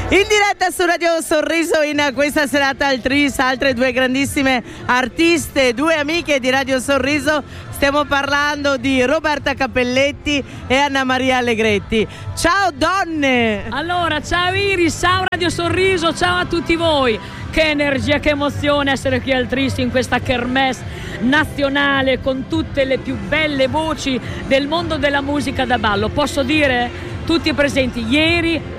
In diretta su Radio Sorriso in questa serata al Tris, altre due grandissime artiste, due amiche di Radio Sorriso. Stiamo parlando di Roberta Cappelletti e Anna Maria Allegretti. Ciao donne! Allora, ciao Iris, ciao Radio Sorriso, ciao a tutti voi. Che energia, che emozione essere qui al Tris in questa kermesse nazionale con tutte le più belle voci del mondo della musica da ballo. Posso dire, tutti presenti ieri